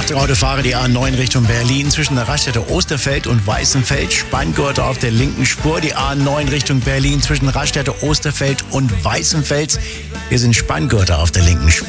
Achtung Autofahrer, die A9 Richtung Berlin zwischen der Raststätte Osterfeld und Weißenfeld. Spanngurte auf der linken Spur. Die A9 Richtung Berlin zwischen Raststätte Osterfeld und Weißenfeld. Hier sind Spanngurte auf der linken Spur.